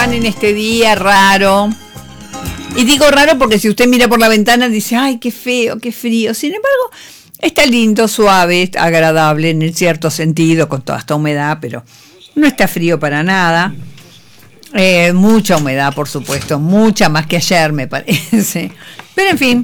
están en este día raro. Y digo raro porque si usted mira por la ventana dice, ay, qué feo, qué frío. Sin embargo, está lindo, suave, agradable en el cierto sentido, con toda esta humedad, pero no está frío para nada. Mucha humedad, por supuesto, mucha más que ayer, me parece. Pero en fin,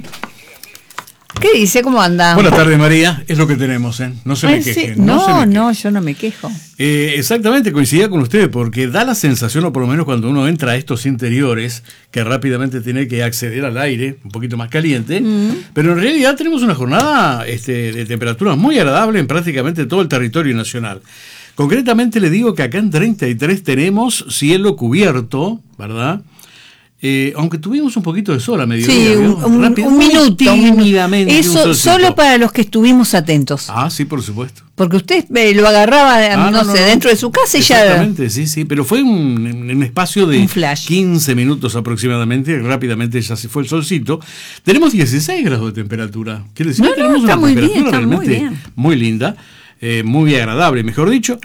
¿qué dice? ¿Cómo anda? Buenas tardes, María. Es lo que tenemos, ¿eh? No se me queje. Sí. No, yo no me quejo. Exactamente, coincidía con usted, porque da la sensación, o por lo menos cuando uno entra a estos interiores, que rápidamente tiene que acceder al aire, un poquito más caliente, pero en realidad tenemos una jornada de temperaturas muy agradable en prácticamente todo el territorio nacional. Concretamente le digo que acá en 33 tenemos cielo cubierto, ¿verdad? Aunque tuvimos un poquito de sol a mediodía. Sí, un minuto. Tímidamente. Eso solo para los que estuvimos atentos. Ah, sí, por supuesto. Porque usted lo agarraba, dentro de su casa y ya... Exactamente, sí, pero fue un espacio de 15 minutos aproximadamente, rápidamente ya se fue el solcito. Tenemos 16 grados de temperatura. Quiere decir, tenemos una temperatura realmente muy linda, muy agradable, mejor dicho.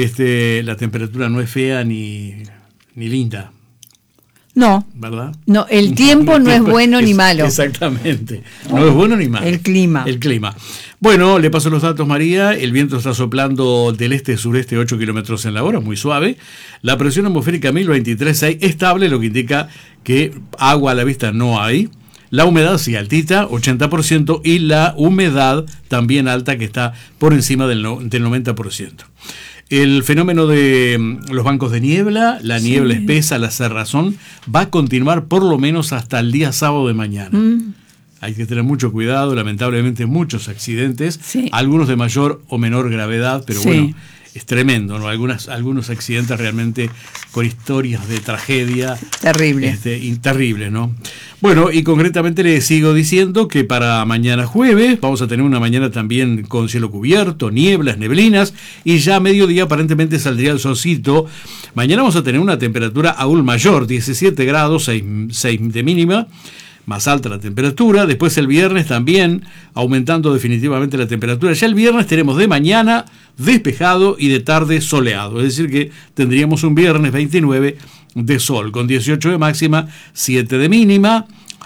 La temperatura no es fea ni linda. No, ¿verdad? No, el tiempo no es bueno ni malo. Exactamente, no es bueno ni malo. El clima. Bueno, le paso los datos, María. El viento está soplando del este-sureste 8 kilómetros en la hora, muy suave. La presión atmosférica 1023,6 estable, lo que indica que agua a la vista no hay. La humedad sí altita, 80%, y la humedad también alta, que está por encima del 90%. El fenómeno de los bancos de niebla, la niebla espesa, la cerrazón, va a continuar por lo menos hasta el día sábado de mañana. Hay que tener mucho cuidado, lamentablemente muchos accidentes, algunos de mayor o menor gravedad, pero bueno, es tremendo, ¿no? Algunos accidentes realmente con historias de tragedia. Terrible. Terrible, ¿no? Bueno, y concretamente le sigo diciendo que para mañana jueves vamos a tener una mañana también con cielo cubierto, nieblas, neblinas, y ya a mediodía aparentemente saldría el solcito. Mañana vamos a tener una temperatura aún mayor, 17 grados, 6 de mínima, más alta la temperatura. Después el viernes también aumentando definitivamente la temperatura. Ya el viernes tenemos de mañana despejado y de tarde soleado, es decir que tendríamos un viernes 29 de sol, con 18 de máxima, 7 de mínima.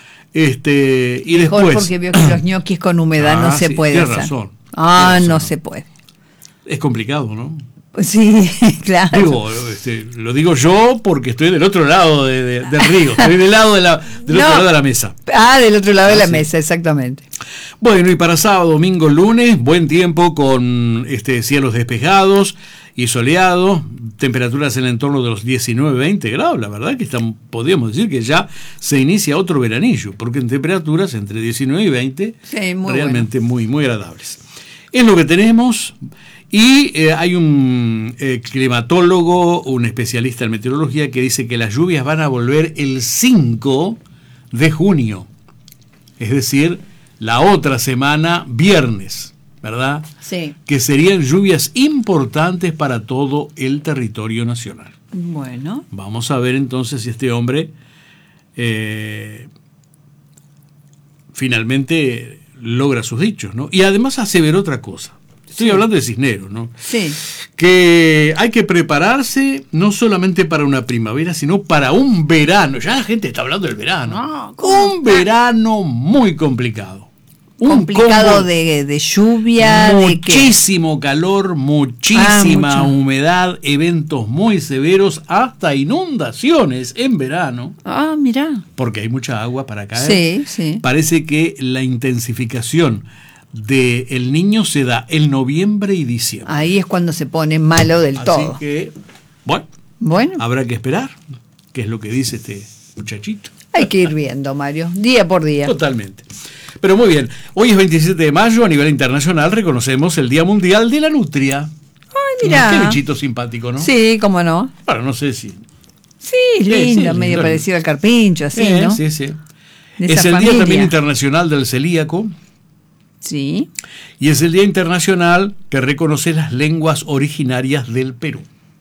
Y mejor después, porque veo que los ñoquis con humedad no se puede hacer. Razón. No se puede. Es complicado, ¿no? Sí, claro. Lo digo yo porque estoy del otro lado del río, estoy del lado del otro lado de la mesa. Del otro lado de la mesa, exactamente. Bueno, y para sábado, domingo, lunes, buen tiempo con cielos despejados y soleados, temperaturas en el entorno de los 19-20 grados. La verdad que podríamos decir que ya se inicia otro veranillo, porque en temperaturas entre 19 y 20 realmente muy, muy agradables. Es lo que tenemos. Y hay un climatólogo, un especialista en meteorología, que dice que las lluvias van a volver el 5 de junio. Es decir, la otra semana, viernes, ¿verdad? Sí. Que serían lluvias importantes para todo el territorio nacional. Bueno. Vamos a ver entonces si este hombre finalmente logra sus dichos, ¿no? Y además aseveró otra cosa. Estoy hablando de Cisneros, ¿no? Sí. Que hay que prepararse no solamente para una primavera, sino para un verano. Ya la gente está hablando del verano. Un verano muy complicado. Complicado de lluvia. Muchísimo calor, muchísima humedad, eventos muy severos, hasta inundaciones en verano. Mirá. Porque hay mucha agua para caer. Sí. Parece que la intensificación de El Niño se da en noviembre y diciembre. Ahí es cuando se pone malo del todo. Así que, bueno, habrá que esperar qué es lo que dice este muchachito. Hay que ir viendo, Mario, día por día. Totalmente. Pero muy bien, hoy es 27 de mayo, a nivel internacional reconocemos el Día Mundial de la Nutria. Ay, mirá. Qué bichito simpático, ¿no? Sí, cómo no. Bueno, no sé si... Sí, lindo, medio parecido al carpincho, así, ¿no? Sí. Es el Día también internacional del celíaco. Sí. Y es el Día Internacional que reconoce las lenguas originarias del Perú.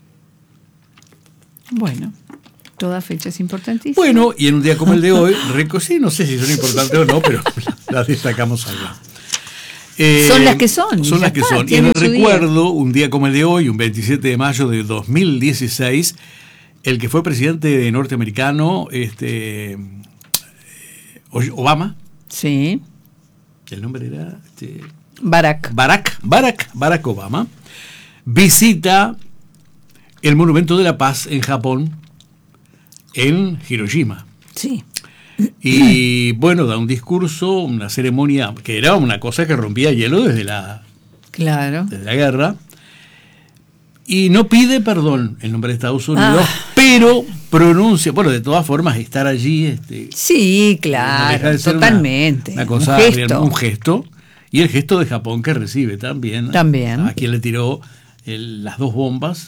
Bueno, todas fechas importantísimas. Bueno, y en un día como el de hoy, sí, no sé si son importantes o no, pero las destacamos acá. Son las que son. Son las que son. Y en el recuerdo, un día como el de hoy, un 27 de mayo de 2016, el que fue presidente norteamericano, Obama. Sí. El nombre era Barack Obama, visita el Monumento de la Paz en Japón, en Hiroshima. Sí. Y bueno, da un discurso, una ceremonia, que era una cosa que rompía hielo desde la guerra. Y no pide perdón en nombre de Estados Unidos, pero pronuncia, bueno, de todas formas, estar allí. Sí, claro, totalmente. Una cosa, un gesto. Y el gesto de Japón que recibe también. A quien le tiró las 2 bombas.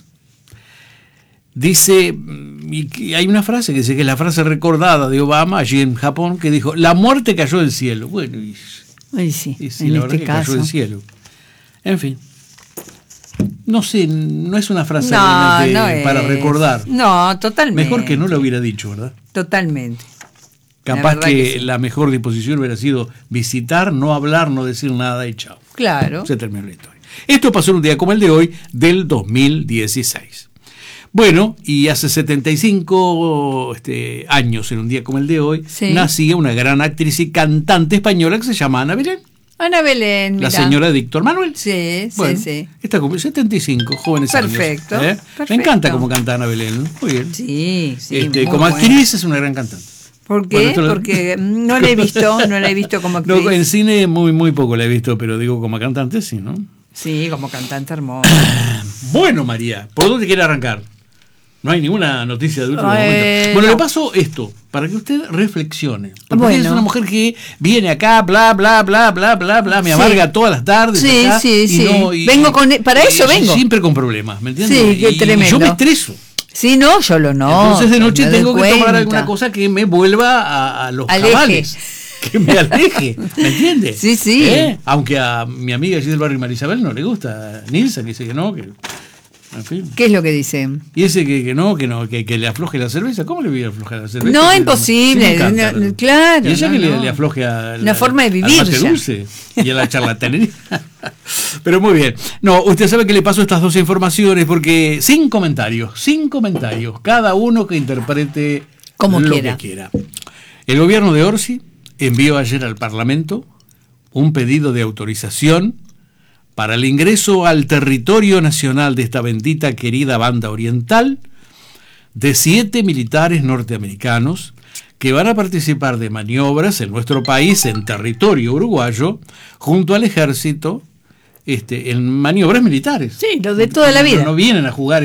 Dice, y hay una frase que dice que es la frase recordada de Obama allí en Japón, que dijo: la muerte cayó del cielo. Bueno, y sí, en la este verdad que caso. cayó del cielo. En fin. No sé, no es una frase realmente para recordar. No, totalmente. Mejor que no lo hubiera dicho, ¿verdad? Totalmente. Capaz que la mejor disposición hubiera sido visitar, no hablar, no decir nada y chao. Claro. Se terminó la historia. Esto pasó en un día como el de hoy, del 2016. Bueno, y hace 75 años, en un día como el de hoy, nacía una gran actriz y cantante española que se llama Ana Belén. Ana Belén, la señora de Víctor Manuel. Sí, bueno, sí. Está como 75, jóvenes perfecto, años. Perfecto. Me encanta cómo canta Ana Belén. Muy bien. Sí. Como actriz es una gran cantante. ¿Por qué? Porque no la he visto como actriz. No, en cine muy poco la he visto, pero digo como cantante sí, ¿no? Sí, como cantante hermosa. Bueno, María, ¿por dónde quiere arrancar? No hay ninguna noticia de último momento. Bueno, le paso esto, para que usted reflexione. Porque usted es una mujer que viene acá, bla, bla, bla, bla, bla, bla, me amarga todas las tardes. Sí, acá, sí. Vengo para eso vengo. Siempre con problemas, ¿me entiendes? Sí, qué tremendo. Y yo me estreso. Sí, no, yo lo no. Entonces de noche tengo que tomar alguna cosa que me vuelva a los cabales. Que me aleje, ¿me entiendes? Sí. Aunque a mi amiga allí del barrio Marisabel no le gusta, Nilsa, que dice que no, que... En fin. ¿Qué es lo que dice? Y ese que le afloje la cerveza. ¿Cómo le voy a aflojar la cerveza? No, imposible. Claro. Y ella que le afloje a la forma de vivir. Al mate dulce y a la charlatanería. Pero muy bien. No, usted sabe que le paso estas 2 informaciones porque sin comentarios. Cada uno que interprete como lo que quiera. El gobierno de Orsi envió ayer al Parlamento un pedido de autorización para el ingreso al territorio nacional de esta bendita querida banda oriental de 7 militares norteamericanos que van a participar de maniobras en nuestro país, en territorio uruguayo, junto al ejército, en maniobras militares. Sí, lo de toda la vida. No vienen a jugar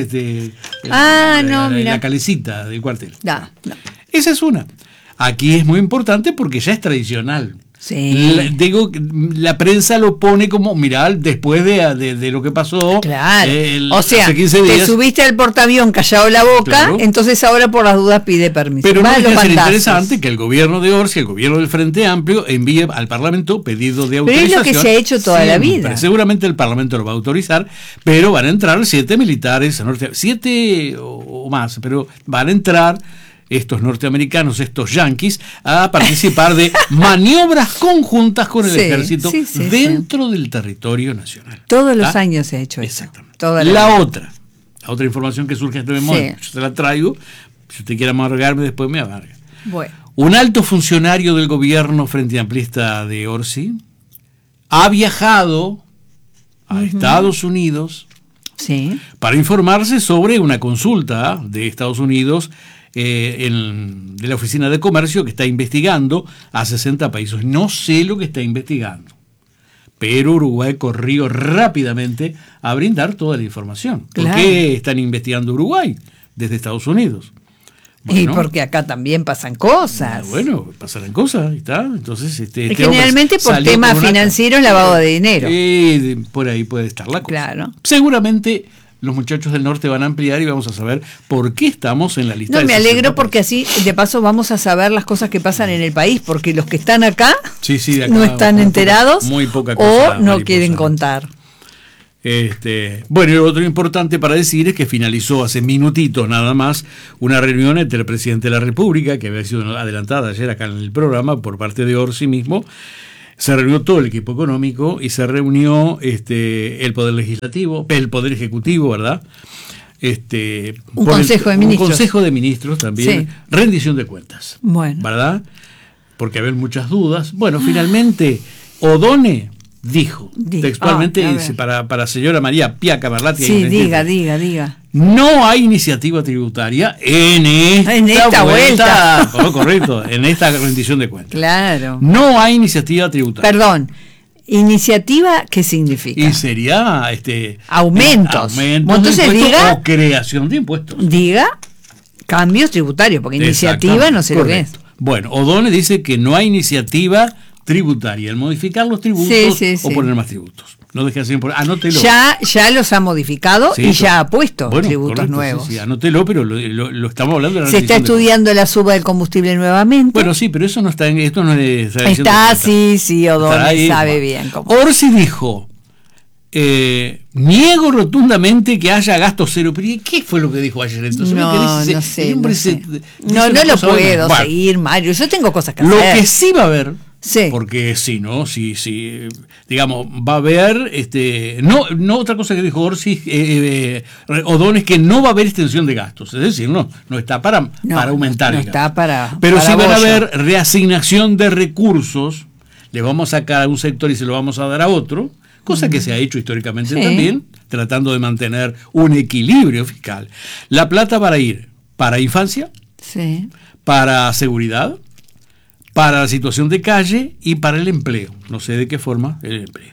la calecita del cuartel. No. Esa es una. Aquí es muy importante porque ya es tradicional. Sí. Digo, la prensa lo pone como, mirá, después de lo que pasó. Claro. Hace 15 días. Te subiste al portaavión callado la boca, claro. Entonces ahora por las dudas pide permiso. Pero no deja de ser interesante que el gobierno de Orsi, el gobierno del Frente Amplio, envíe al Parlamento pedido de autorización. Pero es lo que se ha hecho toda la vida. Seguramente el Parlamento lo va a autorizar, pero van a entrar 7 militares, 7 o más, pero van a entrar estos norteamericanos, estos yanquis, a participar de maniobras conjuntas con el ejército dentro del territorio nacional. Todos los años se ha hecho eso. Exactamente. La otra información que surge en este memoria, yo se la traigo, si usted quiere amargarme, después me amarga. Bueno. Un alto funcionario del gobierno frente amplista de Orsi ha viajado a Estados Unidos para informarse sobre una consulta de Estados Unidos de la Oficina de Comercio que está investigando a 60 países. No sé lo que está investigando, pero Uruguay corrió rápidamente a brindar toda la información. ¿Por qué están investigando Uruguay desde Estados Unidos? Bueno, y porque acá también pasan cosas. Bueno, pasarán cosas, ¿está? Entonces, generalmente por temas financieros, lavado de dinero. Por ahí puede estar la cosa. Claro. Seguramente los muchachos del norte van a ampliar y vamos a saber por qué estamos en la lista. No, me alegro porque así, de paso, vamos a saber las cosas que pasan en el país, porque los que están acá, de acá no están enterados muy poca cosa, o no quieren contar. Bueno, y lo otro importante para decir es que finalizó hace minutitos nada más una reunión entre el presidente de la República, que había sido adelantada ayer acá en el programa por parte de Orsi mismo. Se reunió todo el equipo económico y se reunió el Poder Legislativo, el Poder Ejecutivo, ¿verdad? Un consejo de ministros. Un consejo de ministros también, Sí. rendición de cuentas. Bueno. ¿Verdad? Porque había muchas dudas. Bueno, finalmente Odone dijo, textualmente, a dice, ver. para señora María Pia Camerlati. Sí, diga. No hay iniciativa tributaria en esta vuelta. Oh, correcto, en esta rendición de cuentas. Claro. No hay iniciativa tributaria. Perdón. ¿Iniciativa qué significa? Y sería aumentos. Entonces de impuestos diga, o creación de impuestos. Diga cambios tributarios, porque iniciativa no sé lo que es. Bueno, Odone dice que no hay iniciativa tributaria, el modificar los tributos Sí. o poner más tributos. No deje así, anótelo. Ya los ha modificado y ya ha puesto tributos correcto, nuevos. Sí, anótelo, pero lo estamos hablando de la Se está estudiando la suba del combustible nuevamente. Bueno, sí, pero eso no está en esto, no es. Está, sí, Odone sabe bien cómo. Orsi dijo: niego rotundamente que haya gasto cero. Pero ¿qué fue lo que dijo ayer entonces? No sé. No lo puedo seguir, Mario. Yo tengo cosas que hacer. Lo que sí va a haber. Sí. Porque digamos, va a haber, no otra cosa que dijo Orsi, Odone, es que no va a haber extensión de gastos, es decir, no está para aumentar. No está para. Pero para sí van a haber reasignación de recursos, le vamos a sacar a un sector y se lo vamos a dar a otro, cosa que se ha hecho históricamente también, tratando de mantener un equilibrio fiscal. La plata va a ir para infancia, para seguridad, para la situación de calle y para el empleo. No sé de qué forma el empleo.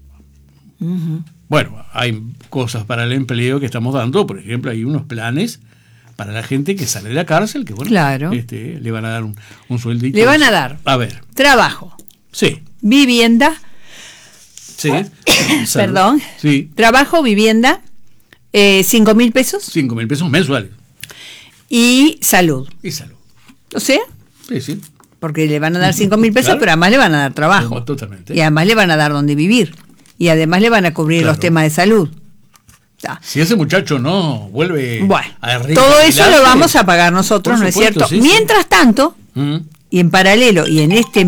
Bueno, hay cosas para el empleo que estamos dando. Por ejemplo, hay unos planes para la gente que sale de la cárcel, que bueno, claro. Le van a dar un sueldito. Le van a dar. A ver. Trabajo. Sí. Vivienda. Sí. Perdón. Sí. Trabajo, vivienda. 5.000 pesos. 5.000 pesos mensuales. Y salud. O sea. Sí. Porque le van a dar 5.000 pesos, claro. pero además le van a dar trabajo. Totalmente. Y además le van a dar donde vivir. Y además le van a cubrir los temas de salud. Si ese muchacho no vuelve a todo eso lo vamos a pagar nosotros, ¿no es cierto? Sí, mientras tanto, y en paralelo, y en esta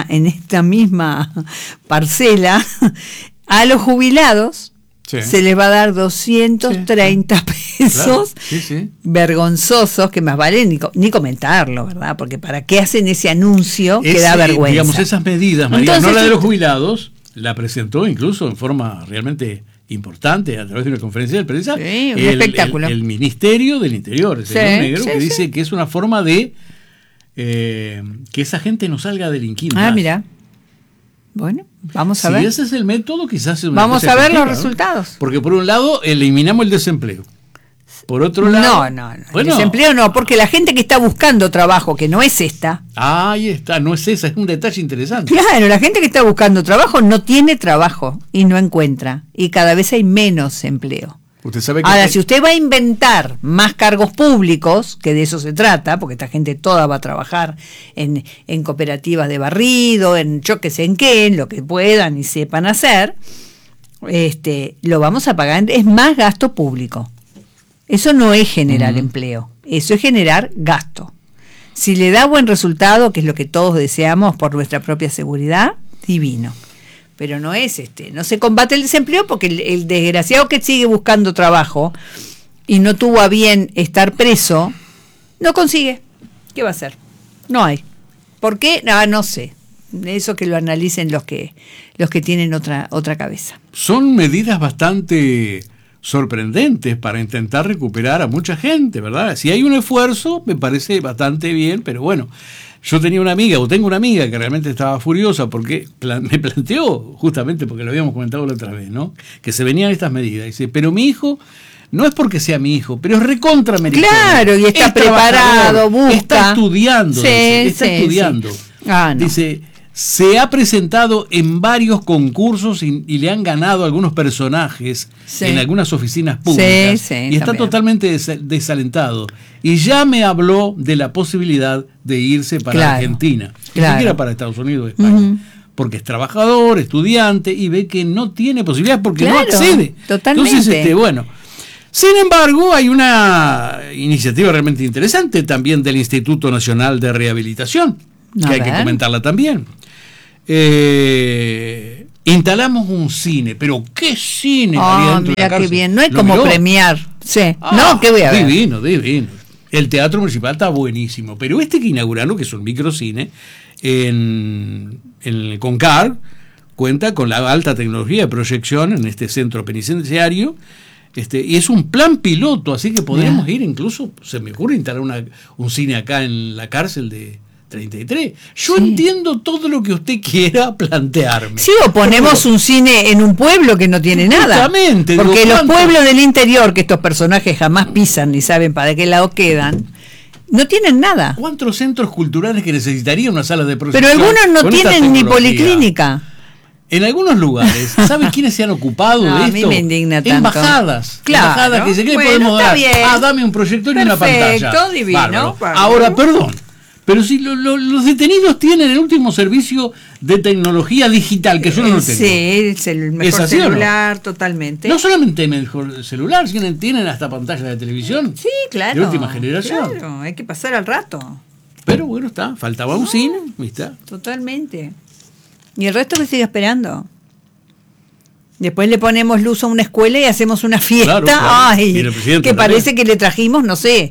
misma parcela, a los jubilados se les va a dar 230 pesos vergonzosos, que más vale ni comentarlo, ¿verdad? Porque ¿para qué hacen ese anuncio que da vergüenza? Digamos, esas medidas, María, entonces, no la de los jubilados, la presentó incluso en forma realmente importante a través de una conferencia de prensa, un espectáculo. El Ministerio del Interior, el señor Negro, que dice que es una forma de que esa gente no salga a delinquir. Mira. Bueno, vamos a ver. Si ese es el método, quizás es una vamos cosa a ver efectiva, los resultados. Porque por un lado eliminamos el desempleo. Por otro lado... No. Bueno, desempleo no, porque la gente que está buscando trabajo, que no es esta... Ahí está, no es esa, es un detalle interesante. Claro, la gente que está buscando trabajo no tiene trabajo y no encuentra. Y cada vez hay menos empleo. Usted sabe que ahora, si usted va a inventar más cargos públicos, que de eso se trata, porque esta gente toda va a trabajar en cooperativas de barrido, en yo que sé en qué, en lo que puedan y sepan hacer, lo vamos a pagar, es más gasto público. Eso no es generar empleo, eso es generar gasto. Si le da buen resultado, que es lo que todos deseamos por nuestra propia seguridad, divino. Pero no es no se combate el desempleo porque el desgraciado que sigue buscando trabajo y no tuvo a bien estar preso, no consigue. ¿Qué va a hacer? No hay. ¿Por qué? No sé. Eso que lo analicen los que tienen otra cabeza. Son medidas bastante sorprendentes para intentar recuperar a mucha gente, ¿verdad? Si hay un esfuerzo, me parece bastante bien, pero bueno, yo tengo una amiga que realmente estaba furiosa porque me planteó, justamente porque lo habíamos comentado la otra vez, ¿no? Que se venían estas medidas. Dice, pero mi hijo, no es porque sea mi hijo, pero es recontra meritorio. Claro, y está preparado, busca. Está estudiando, está estudiando. No. Dice, se ha presentado en varios concursos y le han ganado algunos personajes en algunas oficinas públicas y está totalmente desalentado. Y ya me habló de la posibilidad de irse para Argentina, ni siquiera para Estados Unidos o España, porque es trabajador, estudiante y ve que no tiene posibilidades porque no accede. Totalmente. Entonces, sin embargo, hay una iniciativa realmente interesante también del Instituto Nacional de Rehabilitación, que hay que comentarla también. instalamos un cine, pero ¿qué cine había dentro de la mira cárcel? qué bien, no hay ¿Lo como miró? premiar. Sí. Ah, No, ¿qué voy a ver? divino, divino. El Teatro Municipal está buenísimo, pero este que inauguraron, que es un microcine, en el Concar, cuenta con la alta tecnología de proyección en este centro penitenciario, y es un plan piloto, así que podríamos ir incluso, se me ocurre instalar un cine acá en la cárcel de 33. Yo entiendo todo lo que usted quiera plantearme. Sí, o ponemos un cine en un pueblo que no tiene nada. Justamente, Porque digo, los ¿cuánto? pueblos del interior, que estos personajes jamás pisan ni saben para qué lado quedan, no tienen nada. ¿Cuántos centros culturales que necesitaría una sala de proyección? Pero algunos no con esta tienen ni tecnología? policlínica. En algunos lugares, ¿saben quiénes se han ocupado No, de a esto? mí me indigna tanto. Embajadas. Claro. Embajadas que dicen, ¿qué le Bueno, podemos está dar? bien. Dame un proyector y una Perfecto, pantalla. divino, Bárbaro. bárbaro. Ahora, perdón, pero si los detenidos tienen el último servicio de tecnología digital, que yo no lo tengo. Sí, es el mejor ¿Es así o no? celular, totalmente. No solamente mejor celular, sino tienen hasta pantalla de televisión. Sí, claro. De última generación. Claro, hay que pasar al rato. Pero bueno, está, faltaba un cine, ¿viste? Totalmente. Y el resto que sigue esperando. Después le ponemos luz a una escuela y hacemos una fiesta. Claro, claro. Ay, Y el presidente que también. parece que le trajimos, no sé,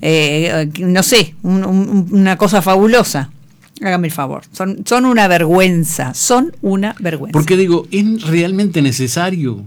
una cosa fabulosa. Hágame el favor. Son una vergüenza. Son una vergüenza. Porque digo, ¿es realmente necesario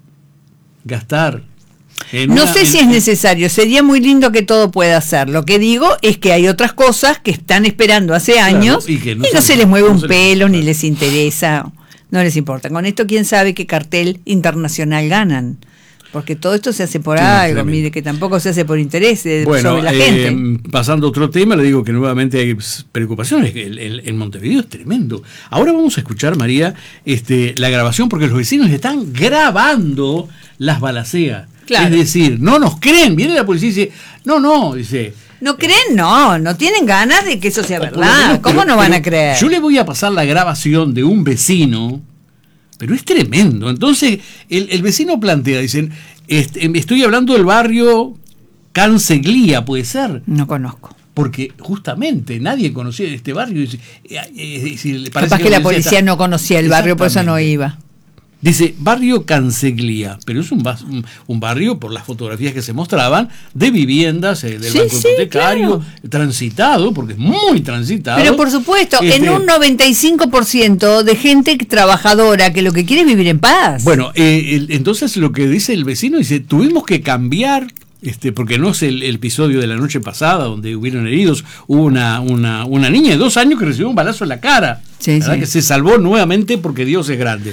gastar? No sé si es necesario, sería muy lindo que todo pueda hacer. Lo que digo es que hay otras cosas que están esperando hace años y que no se les mueve un pelo, ni les interesa, no les importa. Con esto, quién sabe qué cartel internacional ganan. Porque todo esto se hace por algo, tremendo. mire, que tampoco se hace por interés Bueno, sobre la gente. pasando a otro tema, le digo que nuevamente hay preocupaciones. En Montevideo es tremendo. Ahora vamos a escuchar, María, la grabación, porque los vecinos están grabando las balaceas. Claro. Es decir, no nos creen. Viene la policía y dice, no, dice... ¿No creen? No tienen ganas de que eso sea por lo verdad. menos, ¿Cómo pero- no van a pero creer? Yo le voy a pasar la grabación de un vecino, pero es tremendo. Entonces, el vecino plantea, dicen, estoy hablando del barrio Canceglía, ¿puede ser? No conozco. Porque justamente nadie conocía este barrio. Parece Capaz que la policía está- no conocía el barrio, por eso no Exactamente. iba. Dice barrio Canceglía, pero es un barrio, por las fotografías que se mostraban, de viviendas, del Sí, banco sí, hipotecario, claro. transitado, porque es muy transitado. Pero por supuesto, en un 95% de gente trabajadora que lo que quiere es vivir en paz. Bueno, entonces lo que dice el vecino, dice, tuvimos que cambiar, porque no es el episodio de la noche pasada donde hubieron heridos, hubo una niña de 2 años que recibió un balazo en la cara, Sí, ¿verdad? sí. Que se salvó nuevamente porque Dios es grande.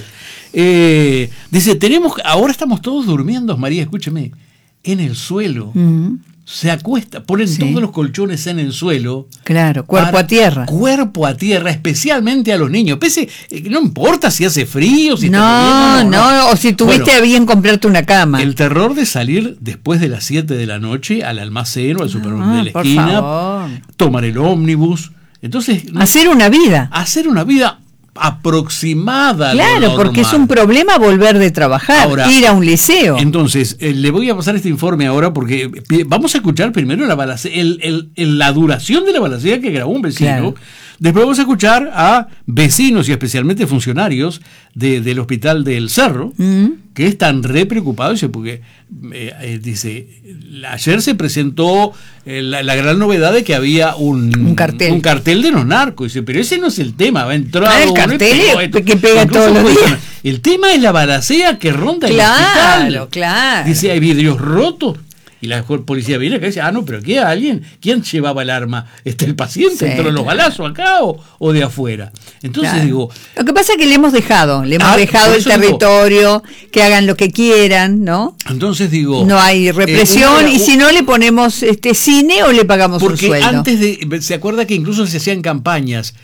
Dice, ahora estamos todos durmiendo, María, escúcheme, en el suelo. Se acuesta, ponen Sí. todos los colchones en el suelo. Claro, cuerpo a tierra. Cuerpo a tierra, especialmente a los niños. No importa si hace frío, si está No, lloviendo, o si tuviste Bueno, a bien comprarte una cama. el terror de salir después de las 7 de la noche al almacén o al supermercado de la por esquina, favor. tomar el ómnibus. Entonces, Hacer una vida. hacer una vida aproximada a lo Claro, porque es normal. un problema volver de trabajar, Ahora, ir a un liceo. Entonces, le voy a pasar este informe ahora porque vamos a escuchar primero la duración de la balacera que grabó un vecino. Claro. Después vamos a escuchar a vecinos y especialmente funcionarios del hospital del Cerro, que están re preocupados, porque dice, ayer se presentó la gran novedad de que había un cartel de los narcos. Dice, pero ese no es el tema, va a entrar el cartel que pega todos los días. El tema es la balacera que ronda el hospital. Claro. Dice, hay vidrios rotos. Y la policía viene acá y dice, no, pero aquí hay alguien. ¿Quién llevaba el arma? ¿El paciente? Sí, ¿Entró los balazos acá o de afuera? Entonces Claro. digo... Lo que pasa es que le hemos dejado por el eso digo, territorio, que hagan lo que quieran, ¿no? Entonces digo... No hay represión, y si no le ponemos cine o le pagamos un porque sueldo. antes se acuerda que incluso se hacían campañas,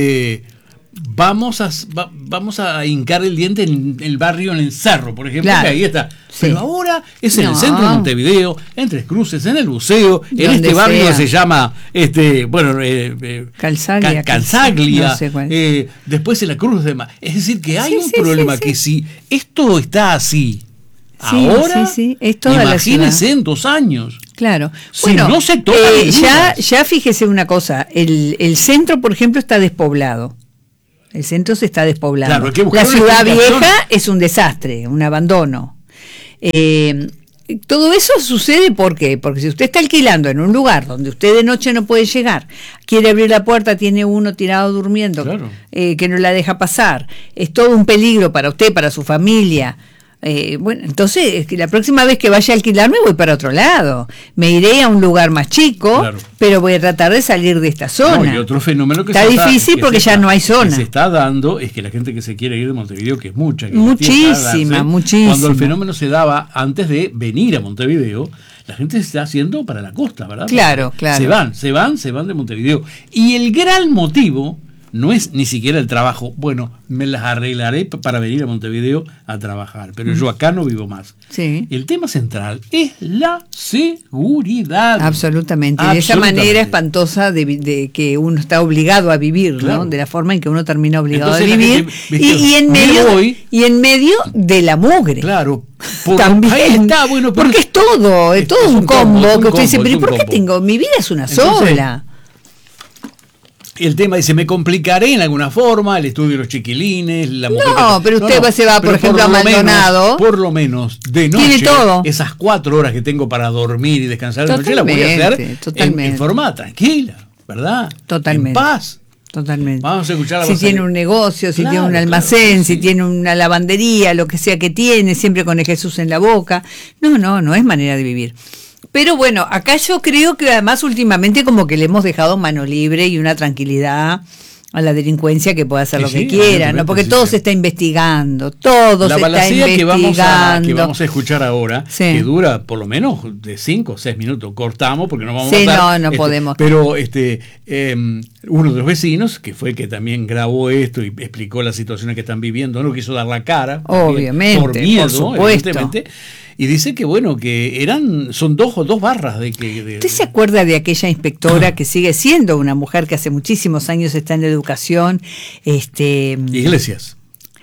vamos a hincar el diente en el barrio, en el Cerro, por ejemplo, Claro. que ahí está. Sí. Pero ahora es en el No. centro de Montevideo, en Tres Cruces, en el Buceo, en Donde este barrio sea. que se llama Calzaglia, Canzaglia, no sé cuál. después en la Cruz de Es decir, que hay Sí, un sí, problema sí, que sí. si esto está así Sí, ahora, sí, es toda la imagínese ciudad. en 2 años. Claro. Si Bueno, no se toman ya medidas. fíjese una cosa, el centro, por ejemplo, está despoblado. El centro se está despoblando. Claro, hay que buscar la una ciudad explicación. vieja es un desastre, un abandono. Todo eso sucede ¿por qué? Porque si usted está alquilando en un lugar donde usted de noche no puede llegar, quiere abrir la puerta, tiene uno tirado durmiendo, Claro. Que no la deja pasar, es todo un peligro para usted, para su familia. Bueno, entonces la próxima vez que vaya a alquilar me voy para otro lado, me iré a un lugar más chico, Claro. pero voy a tratar de salir de esta zona. No, y otro fenómeno que está difícil que porque se ya está- no hay zona. que se está dando es que la gente que se quiere ir de Montevideo, que es mucha, que Muchísima, muchísima. Cuando el fenómeno se daba antes de venir a Montevideo, la gente se está haciendo para la costa, ¿verdad? Claro, claro. Se van de Montevideo. Y el gran motivo no es ni siquiera el trabajo. Bueno, me las arreglaré para venir a Montevideo a trabajar, pero yo acá no vivo más. Sí. El tema central es la seguridad. Absolutamente. De esa manera espantosa de que uno está obligado a vivir, Claro. ¿no? De la forma en que uno termina obligado Entonces, a la vivir. gente, ¿viste? Y en Me medio, voy. y en medio de la mugre. Claro. También. Ahí está, bueno, pero porque es todo es un un combo, combo, es un que usted dice, combo, pero es un ¿por qué combo. tengo? Mi vida es una Entonces, sola. el tema dice, me complicaré en alguna forma, el estudio de los chiquilines, la mujer No, pero usted se va, por pero ejemplo, a lo Maldonado. menos, por lo menos, de noche, Tiene todo. esas 4 horas que tengo para dormir y descansar de noche, las voy a hacer Totalmente. en forma tranquila, ¿verdad? Totalmente. En paz. Totalmente. Vamos a escuchar la si voz tiene de- un negocio, si Claro, tiene un claro, almacén, sí. si tiene una lavandería, lo que sea que tiene, siempre con el Jesús en la boca. No es manera de vivir. Pero bueno, acá yo creo que además últimamente como que le hemos dejado mano libre y una tranquilidad a la delincuencia que pueda hacer Sí, lo que sí, quiera, evidentemente, ¿no? Porque sí, todo sí. se está investigando, todo La se está balacera investigando. que vamos a escuchar ahora, Sí. que dura por lo menos de 5 o 6 minutos, cortamos porque no vamos Sí, a matar, no podemos. Pero uno de los vecinos, que fue el que también grabó esto y explicó las situaciones que están viviendo, no quiso dar la cara, Obviamente, por miedo, por supuesto. evidentemente, y dice que bueno, que son dos barras de que... ¿Usted se acuerda de aquella inspectora que sigue siendo una mujer que hace muchísimos años está en la educación? Iglesias.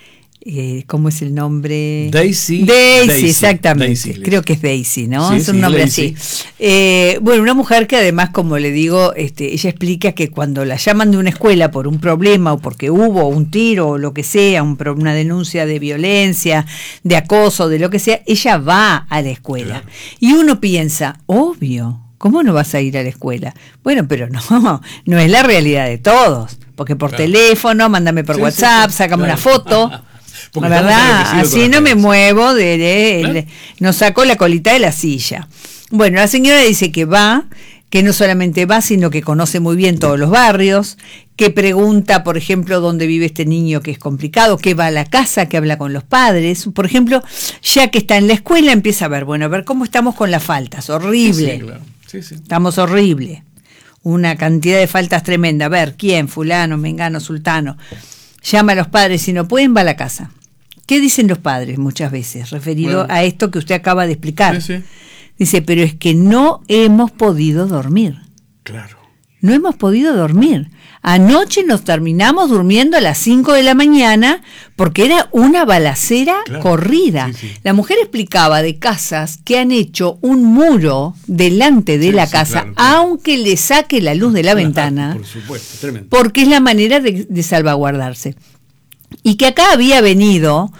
¿Cómo es el nombre? Daisy, exactamente. Daisy Iglesias. Creo que es Daisy, ¿no? Sí, es un sí, nombre Daisy. así. Bueno, una mujer que además, como le digo, ella explica que cuando la llaman de una escuela por un problema o porque hubo un tiro o lo que sea, una denuncia de violencia, de acoso, de lo que sea, ella va a la escuela. Claro. Y uno piensa, obvio, ¿cómo no vas a ir a la escuela? Bueno, pero no es la realidad de todos. Porque por Claro. teléfono, mándame por Sí, WhatsApp, sí, sí, sácame claro. una foto. Porque La estamos verdad, enloquecidos con así las no me redes. muevo Claro. no saco la colita de la silla. Bueno, la señora dice que va, que no solamente va, sino que conoce muy bien todos los barrios, que pregunta, por ejemplo, dónde vive este niño que es complicado, que va a la casa, que habla con los padres. Por ejemplo, ya que está en la escuela, empieza a ver, bueno, a ver cómo estamos con las faltas, horrible. Sí, claro. Sí, sí. Estamos horrible. Una cantidad de faltas tremenda. A ver, ¿quién? Fulano, Mengano, Sultano. Llama a los padres, si no pueden, va a la casa. ¿Qué dicen los padres muchas veces? Referido Bueno. a esto que usted acaba de explicar. Sí, sí. Dice, pero es que no hemos podido dormir. Claro. No hemos podido dormir. Anoche nos terminamos durmiendo a las 5 de la mañana porque era una balacera Claro. corrida. Sí, sí. La mujer explicaba de casas que han hecho un muro delante de Sí, la sí, casa, claro, claro. aunque le saque la luz de la ventana, Por supuesto, tremendo. porque es la manera de salvaguardarse. Y que acá había venido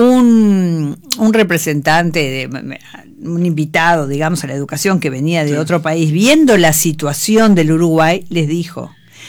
un representante, un invitado, digamos, a la educación que venía de Sí. otro país, viendo la situación del Uruguay, les dijo,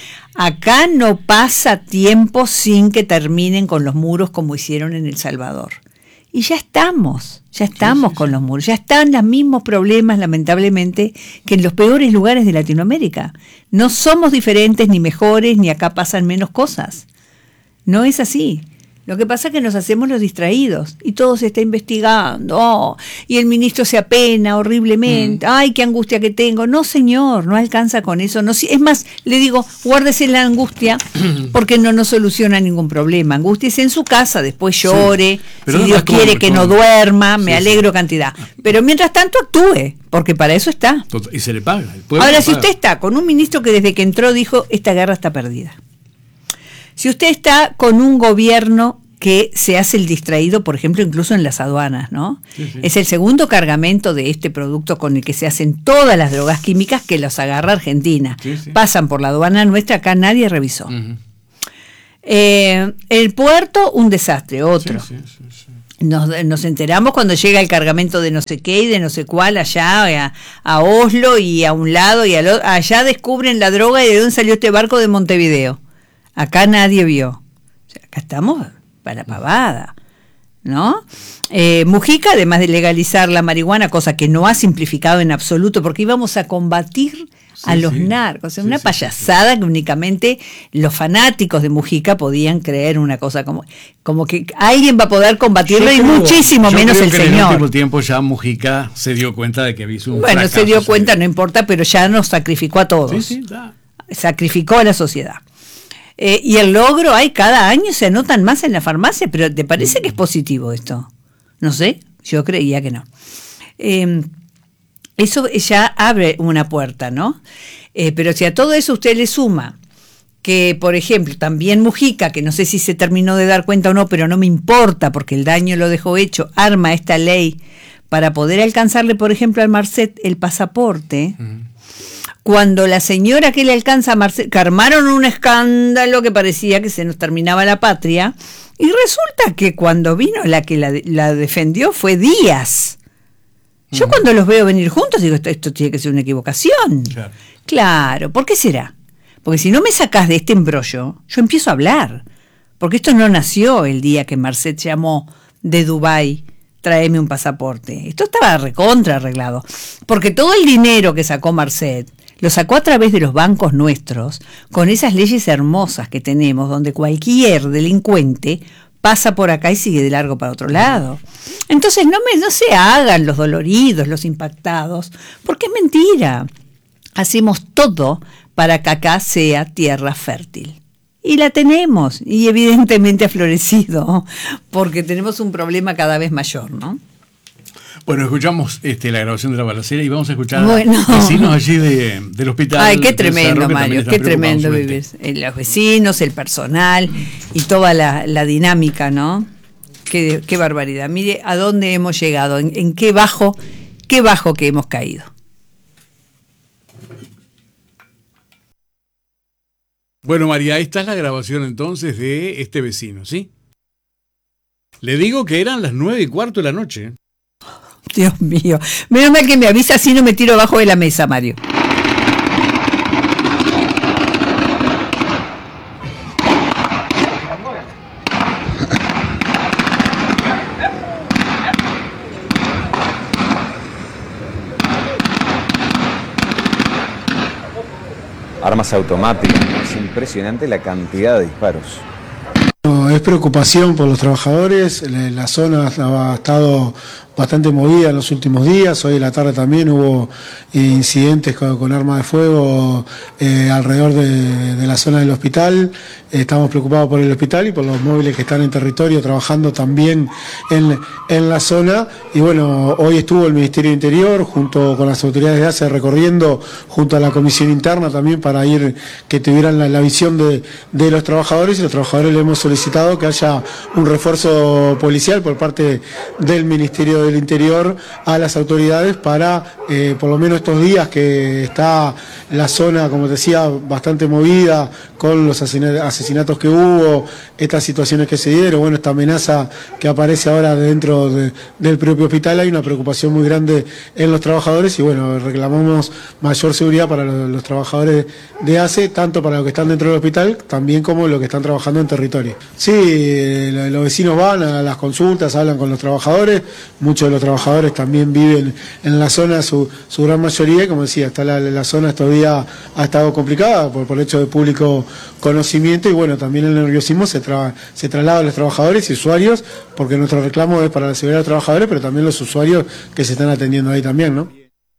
acá no pasa tiempo sin que terminen con los muros como hicieron en El Salvador. Y ya estamos con los muros, ya están los mismos problemas, lamentablemente, que en los peores lugares de Latinoamérica. No somos diferentes ni mejores, ni acá pasan menos cosas. No es así. Lo que pasa es que nos hacemos los distraídos y todo se está investigando. Y el ministro se apena horriblemente. Ay, qué angustia que tengo. No, señor, no alcanza con eso. No, es más, le digo, guárdese la angustia porque no nos soluciona ningún problema. Angústiese en su casa, después llore. Pero Si no Dios más como quiere que no persona. duerma, me Sí, alegro cantidad. Pero mientras tanto actúe, porque para eso está. Y se le paga. El pueblo Ahora, le si paga. usted está con un ministro que desde que entró dijo, esta guerra está perdida. Si usted está con un gobierno que se hace el distraído, por ejemplo, incluso en las aduanas, ¿no? Sí, sí. Es el segundo cargamento de este producto con el que se hacen todas las drogas químicas que los agarra Argentina. Sí, sí. Pasan por la aduana nuestra, acá nadie revisó. Ujú. El puerto, un desastre, otro. Sí, sí, sí, sí. Nos enteramos cuando llega el cargamento de no sé qué y de no sé cuál allá a Oslo y a un lado y al otro. Allá descubren la droga y de dónde salió este barco de Montevideo. Acá nadie vio. O sea, acá estamos para pavada, ¿no? Mujica, además de legalizar la marihuana, cosa que no ha simplificado en absoluto, porque íbamos a combatir a los narcos, una payasada que únicamente los fanáticos de Mujica podían creer una cosa como que alguien va a poder combatirlo y muchísimo menos el señor. En el último tiempo ya Mujica se dio cuenta de que había un fracaso. Se dio cuenta, no importa, pero ya nos sacrificó a todos. Sacrificó a la sociedad. Y el logro hay cada año, se anotan más en la farmacia, pero ¿te parece que es positivo esto? No sé, yo creía que no. Eso ya abre una puerta, ¿no? Pero si a todo eso usted le suma que, por ejemplo, también Mujica, que no sé si se terminó de dar cuenta o no, pero no me importa porque el daño lo dejó hecho, arma esta ley para poder alcanzarle, por ejemplo, al Marcet el pasaporte. Cuando la señora que le alcanza a Marcet, que armaron un escándalo que parecía que se nos terminaba la patria, y resulta que cuando vino la que la defendió fue Díaz. Yo cuando los veo venir juntos digo, esto tiene que ser una equivocación. Claro, ¿por qué será? Porque si no me sacás de este embrollo, yo empiezo a hablar. Porque esto no nació el día que Marcet llamó de Dubái, tráeme un pasaporte. Esto estaba recontra arreglado. Porque todo el dinero que sacó Marcet, lo sacó a través de los bancos nuestros, con esas leyes hermosas que tenemos, donde cualquier delincuente pasa por acá y sigue de largo para otro lado. Entonces no se hagan los doloridos, los impactados, porque es mentira. Hacemos todo para que acá sea tierra fértil. Y la tenemos, y evidentemente ha florecido, porque tenemos un problema cada vez mayor, ¿no? Bueno, escuchamos la grabación de la balacera y vamos a escuchar a vecinos allí del hospital. Ay, qué tremendo, Mario, qué tremendo vivir. Los vecinos, el personal y toda la dinámica, ¿no? Qué barbaridad. Mire a dónde hemos llegado, en qué bajo que hemos caído. Bueno, María, esta es la grabación entonces de este vecino, ¿sí? Le digo que eran las 9:15 de la noche. Dios mío, menos mal que me avisa, así no me tiro abajo de la mesa, Mario. Armas automáticas, es impresionante la cantidad de disparos. Es preocupación por los trabajadores, la zona ha estado bastante movida en los últimos días. Hoy en la tarde también hubo incidentes con armas de fuego alrededor de la zona del hospital. Estamos preocupados por el hospital y por los móviles que están en territorio trabajando también en la zona. Y bueno, hoy estuvo el Ministerio de Interior junto con las autoridades de ACE recorriendo junto a la Comisión Interna también para ir que tuvieran la visión de los trabajadores, y los trabajadores le hemos solicitado que haya un refuerzo policial por parte del Ministerio del Interior a las autoridades para por lo menos estos días que está la zona, como te decía, bastante movida con los asesinatos que hubo, estas situaciones que se dieron, bueno, esta amenaza que aparece ahora dentro del propio hospital. Hay una preocupación muy grande en los trabajadores y bueno, reclamamos mayor seguridad para los trabajadores de ACE, tanto para los que están dentro del hospital, también como los que están trabajando en territorio. Sí, los vecinos van a las consultas, hablan con los trabajadores, muchos de los trabajadores también viven en la zona, su gran mayoría, y como decía, está la zona estos días ha estado complicada por el hecho de público conocimiento, y bueno, también el nerviosismo se traslada a los trabajadores y usuarios, porque nuestro reclamo es para la seguridad de los trabajadores, pero también los usuarios que se están atendiendo ahí también, ¿no?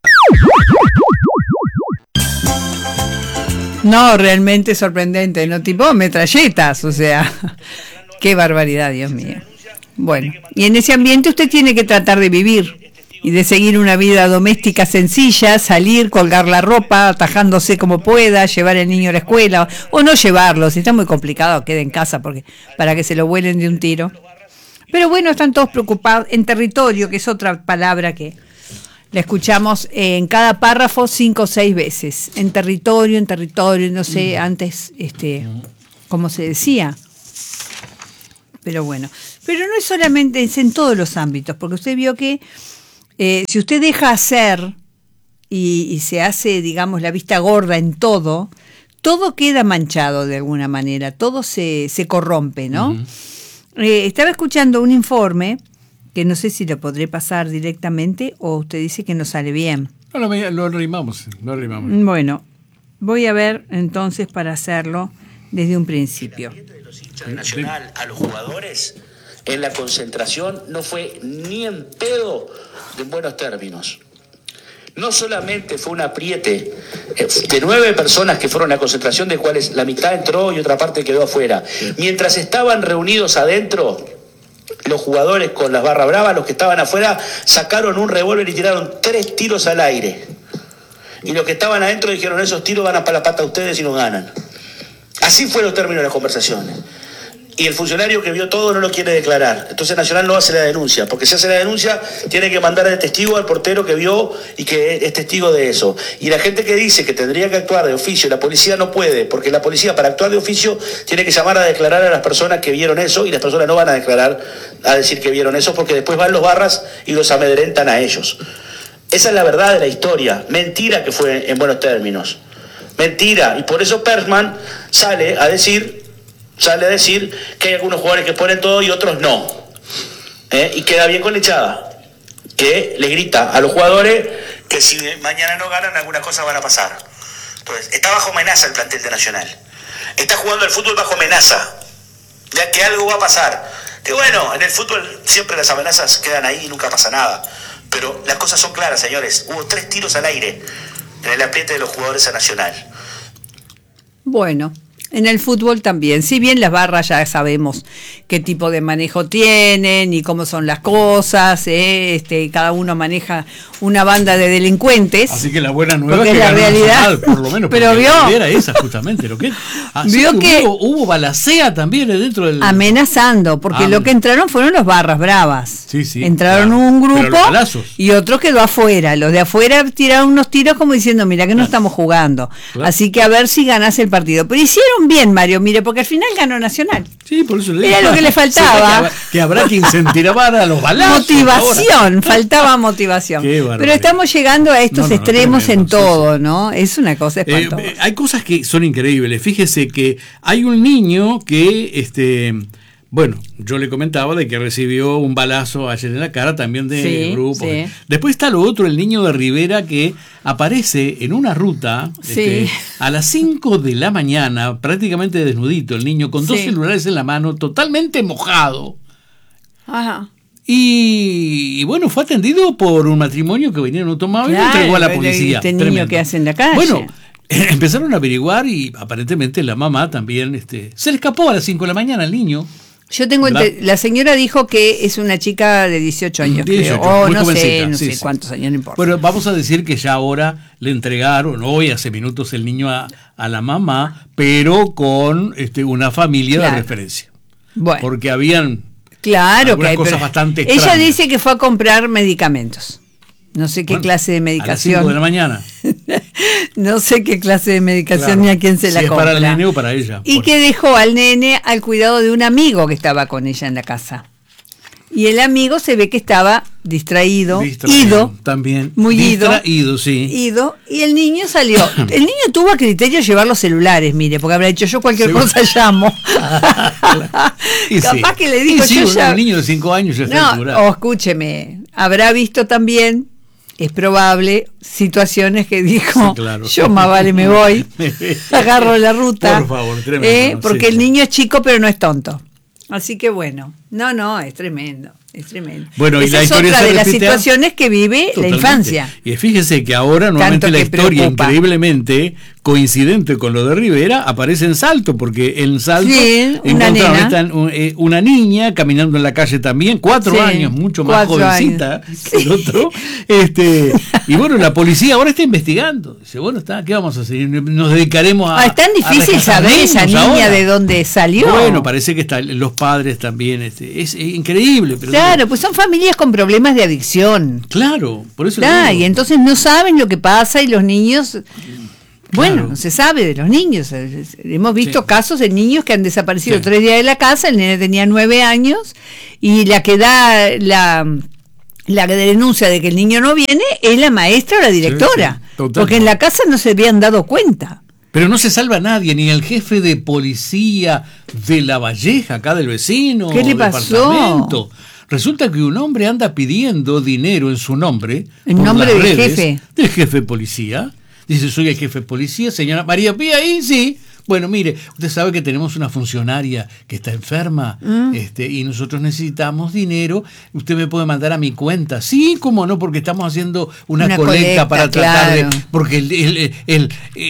No, realmente sorprendente, ¿no? Tipo metralletas, o sea, qué barbaridad, Dios mío. Bueno, y en ese ambiente usted tiene que tratar de vivir y de seguir una vida doméstica sencilla, salir, colgar la ropa, atajándose como pueda, llevar al niño a la escuela o no llevarlo, si está muy complicado, quede en casa porque para que se lo vuelen de un tiro. Pero bueno, están todos preocupados en territorio, que es otra palabra que la escuchamos en cada párrafo 5 o 6 veces. En territorio, no sé, antes, ¿cómo se decía? Pero bueno, pero no es solamente, es en todos los ámbitos, porque usted vio que si usted deja hacer y se hace, digamos, la vista gorda en todo queda manchado de alguna manera, todo se corrompe, ¿no? Uh-huh. Estaba escuchando un informe, que no sé si lo podré pasar directamente o usted dice que no sale bien. No, lo arrimamos. Bueno, voy a ver entonces para hacerlo desde un principio. De Nacional a los jugadores en la concentración no fue ni en pedo en buenos términos. No solamente fue un apriete de 9 personas que fueron a la concentración, de cuales la mitad entró y otra parte quedó afuera. Mientras estaban reunidos adentro, los jugadores con las barras bravas, los que estaban afuera, sacaron un revólver y tiraron 3 tiros al aire. Y los que estaban adentro dijeron: esos tiros van a para la pata a ustedes y nos ganan. Así fueron los términos de las conversaciones. Y el funcionario que vio todo no lo quiere declarar. Entonces Nacional no hace la denuncia, porque si hace la denuncia tiene que mandar al testigo, al portero que vio y que es testigo de eso. Y la gente que dice que tendría que actuar de oficio, la policía no puede, porque la policía para actuar de oficio tiene que llamar a declarar a las personas que vieron eso, y las personas no van a declarar a decir que vieron eso, porque después van los barras y los amedrentan a ellos. Esa es la verdad de la historia. Mentira que fue en buenos términos. Mentira. Y por eso Persman sale a decir que hay algunos jugadores que ponen todo y otros no. Y queda bien con la hinchada, que le grita a los jugadores que si mañana no ganan, algunas cosas van a pasar. Entonces, está bajo amenaza el plantel de Nacional. Está jugando el fútbol bajo amenaza, ya que algo va a pasar. Que bueno, en el fútbol siempre las amenazas quedan ahí y nunca pasa nada. Pero las cosas son claras, señores. Hubo 3 tiros al aire en el apriete de los jugadores a Nacional. Bueno, en el fútbol también, si bien las barras ya sabemos qué tipo de manejo tienen y cómo son las cosas, cada uno maneja una banda de delincuentes. Así que la buena nueva es que la realidad, Nacional, por lo menos, pero vio, era esa justamente lo que vio que hubo balacea también dentro del amenazando, porque lo que entraron fueron los barras bravas. Sí, entraron un grupo y otro quedó afuera. Los de afuera tiraron unos tiros como diciendo: mira que no estamos jugando. Claro. Así que a ver si ganás el partido. Pero hicieron bien, Mario, mire, porque al final ganó Nacional. Sí, por eso le era lo que le faltaba. Que habrá que incentivar a los balazos. Motivación, faltaba motivación. Pero estamos llegando a estos extremos en todo, ¿no? Es una cosa espantosa. Hay cosas que son increíbles. Fíjese que hay un niño que, bueno, yo le comentaba de que recibió un balazo ayer en la cara también de grupo. Sí. Después está lo otro, el niño de Rivera que aparece en una ruta a las 5 de la mañana, prácticamente desnudito, el niño con 2 celulares en la mano, totalmente mojado. Ajá. Y bueno, fue atendido por un matrimonio que venía en automóvil y lo entregó a la policía. Este niño que hace en la calle. Bueno, empezaron a averiguar y aparentemente la mamá también se le escapó a las 5 de la mañana al niño. Yo tengo la señora dijo que es una chica de 18 años, 18, creo. O no sé sé cuántos años, no importa. Bueno, vamos a decir que ya ahora le entregaron, hoy hace minutos, el niño a la mamá, pero con una familia de referencia. Bueno. Porque habían cosas bastante extrañas. Ella dice que fue a comprar medicamentos. No sé qué clase de medicación. A las 5 de la mañana. No sé qué clase de medicación ni a quién se la compra. Si es para el nene o para ella. Y que dejó al nene al cuidado de un amigo que estaba con ella en la casa. Y el amigo se ve que estaba distraído, ido. También. Muy distraído, sí. Ido. Y el niño salió. El niño tuvo a criterio llevar los celulares, mire, porque habrá dicho: yo cualquier cosa llamo. Capaz que le digo: yo ya. Un niño de 5 años ya está curado. O escúcheme, habrá visto también. Es probable situaciones que dijo: yo más vale me voy, agarro la ruta. Por favor, tremendo. Porque el niño es chico pero no es tonto. Así que bueno, no, es tremendo. Es tremendo. Bueno, esa y la es historia otra de las situaciones que vive la infancia. Y fíjese que ahora nuevamente la historia, preocupa. Increíblemente coincidente con lo de Rivera, aparece en Salto, porque en Salto encontraron una niña caminando en la calle también, 4 años, mucho más jovencita que el otro. Y bueno, la policía ahora está investigando. Dice, bueno, ¿qué vamos a hacer? Nos dedicaremos a... Es tan difícil saber esa niña ahora. De dónde salió. Bueno, parece que están los padres también. Es increíble, pero claro, pues son familias con problemas de adicción. Claro, por eso. Y entonces no saben lo que pasa y los niños Bueno, Claro. no se sabe de los niños. Hemos visto Sí. casos de niños que han desaparecido Sí. 3 días de la casa, el nene tenía 9 años y la que da la denuncia de que el niño no viene es la maestra o la directora. Sí, total. Porque en la casa no se habían dado cuenta. Pero no se salva nadie, ni el jefe de policía de La Valleja, acá del vecino. ¿Qué le pasó? Departamento. Resulta que un hombre anda pidiendo dinero en su nombre. ¿En por nombre las del redes, jefe? Del jefe de policía. Dice, soy el jefe de policía, señora María Pía, ahí sí. Bueno, mire, usted sabe que tenemos una funcionaria que está enferma y nosotros necesitamos dinero. Usted me puede mandar a mi cuenta. Sí, cómo no, porque estamos haciendo una colecta para tratar claro. de... Porque el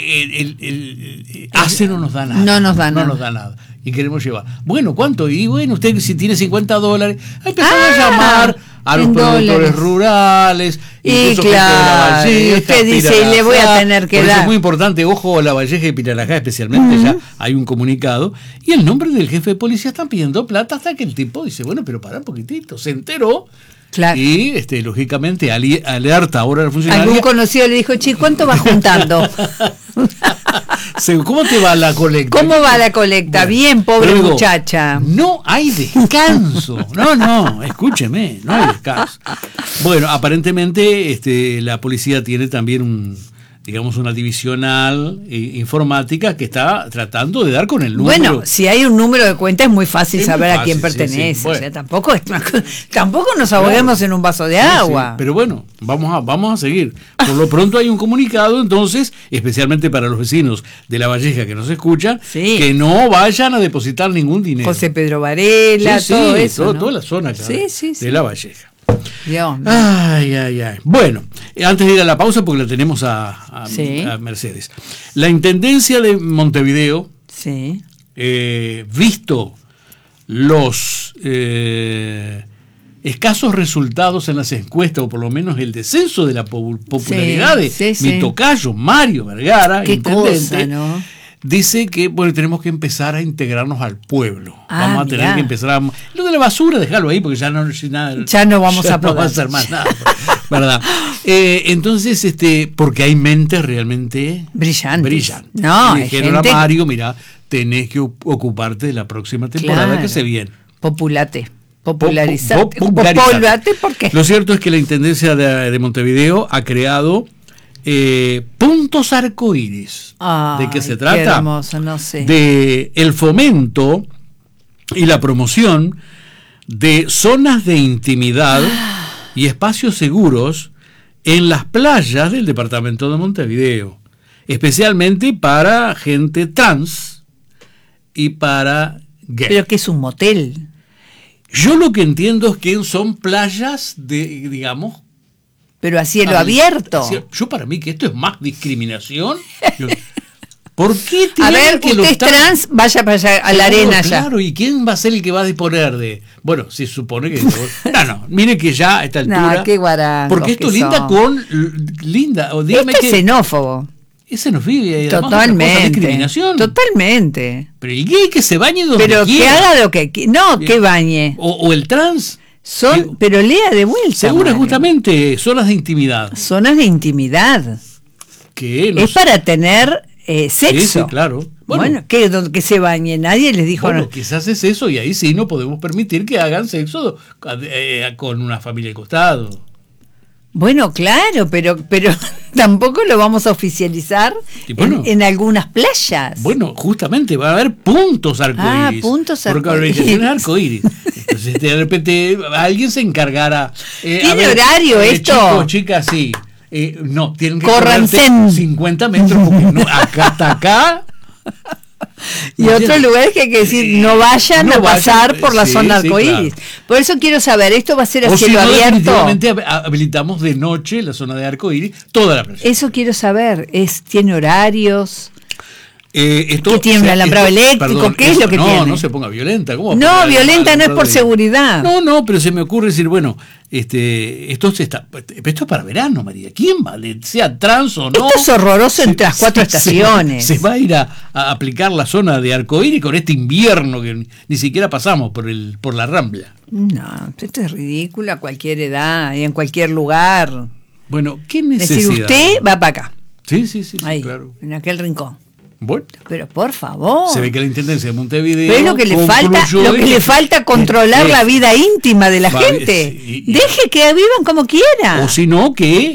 ACE no nos da nada. No nos da nada. No nos da nada. Y queremos llevar. Bueno, ¿cuánto? Y bueno, usted si tiene $50, empezó a llamar a los en productores dólares. rurales. Y incluso gente de La claro, Valleja, y usted dice, Pirarajá. y le voy a tener que Por eso dar. es muy importante, ojo, La Valleja y Pirarajá especialmente, ya hay un comunicado. Y el nombre del jefe de policía están pidiendo plata hasta que el tipo dice, bueno, pero para un poquitito. Se enteró. Claro. Y lógicamente alerta ahora a la funcionaria. Algún conocido le dijo, che, ¿cuánto vas juntando? ¿Cómo te va la colecta? ¿Cómo va la colecta? Bueno, Bien, pobre pero digo, muchacha. No hay descanso. No, escúcheme, no hay descanso. Bueno, aparentemente la policía tiene también una divisional informática que está tratando de dar con el número. Bueno, si hay un número de cuenta es muy fácil Es saber muy a quién fácil, sí, pertenece. sí. Bueno. O sea, tampoco nos ahoguemos en un vaso de Sí, agua. sí, pero bueno, vamos a seguir. Por lo pronto hay un comunicado, entonces, especialmente para los vecinos de La Valleja que nos escuchan, Sí. que no vayan a depositar ningún dinero. José Pedro Varela, Sí, todo sí, eso. ¿no? toda la zona acá Sí. de La Valleja. Dios mío. Ay. Bueno, antes de ir a la pausa, porque la tenemos Sí. a Mercedes. La Intendencia de Montevideo, Sí. visto los escasos resultados en las encuestas, o por lo menos el descenso de la popularidad de Sí, mi sí. tocayo Mario Vergara, Qué intendente, cosa, ¿no? dice que tenemos que empezar a integrarnos al pueblo. Ah, Vamos a tener mirá. que empezar a... Lo de la basura, déjalo ahí, porque ya no nada, Ya no vamos a no va poder. a hacer más nada, ¿verdad? Entonces, porque hay mentes realmente Brillantes. No, Y hay dijeron gente- a Mario, mira, tenés que ocuparte de la próxima temporada Claro. que se viene. Popularizate. Popularizate. Populate, ¿por qué? Lo cierto es que la Intendencia de Montevideo ha creado puntos arcoíris. ¿De qué se Ay, trata? Qué hermoso, no sé. De el fomento y la promoción de zonas de intimidad y espacios seguros en las playas del departamento de Montevideo, especialmente para gente trans y para gay. Pero que es un motel. Yo lo que entiendo es que son playas de, digamos, Pero a cielo abierto. Yo para mí que esto es más discriminación. ¿Por qué A tienen ver, que usted los es trans, vaya para allá, a la Seguro, arena ya. Claro, ¿y quién va a ser el que va a disponer de...? Bueno, se supone que... No, mire que ya a esta No, altura... qué guarangos porque esto que linda son. con... Linda, o dígame Esto es que... xenófobo. Es xenofobia y además otra cosa, Totalmente. discriminación. Totalmente. Pero el gay que se bañe donde Pero que quiera. haga lo que no, que bañe. O el trans. Pero lea de vuelta. Seguro, Mario. justamente, zonas de intimidad. Zonas de intimidad. Que Es para tener sexo. Sí, sí, claro. Bueno, que se bañe, nadie les dijo Bueno, no. quizás es eso y ahí sí no podemos permitir que hagan sexo con una familia al costado. Bueno, claro, pero tampoco lo vamos a oficializar Y bueno. en algunas playas. Bueno, justamente va a haber puntos arcoíris. Puntos Porque la arcoíris. organización es arcoíris. Entonces, de repente, alguien se encargará. ¿Tiene horario esto? Chicos, chicas, sí. No, tienen que Córranse. correrse 50 metros, porque no, acá hasta acá. Y otros lugares que hay que decir, no vayan No a vayan, pasar por la sí, zona sí, arcoíris. claro. Por eso quiero saber, ¿esto va a ser a O si cielo no, abierto? definitivamente habilitamos de noche la zona de arcoíris, toda la playa. Eso quiero saber, ¿tiene horarios? Esto, ¿Qué tiene, un alambrado eléctrico? ¿Qué es lo que tiene? No se ponga violenta. ¿Cómo va a No, poner violenta no es alambrado por eléctrico? seguridad. No, pero se me ocurre decir, bueno, esto es para verano, María. ¿Quién va? Sea trans o no. Esto es horroroso entre las cuatro se- estaciones. Se va a ir a aplicar la zona de arcoíris con este invierno que ni siquiera pasamos por la Rambla. No, esto es ridículo a cualquier edad y en cualquier lugar. Bueno, ¿qué Es necesidad? decir, usted va para acá. Sí, ahí, claro. en aquel rincón. Bueno, Pero por favor. se ve que la Intendencia de Montevideo Pero es lo que le falta controlar la vida íntima de la gente. y- Deje que vivan como quieran. o si no, que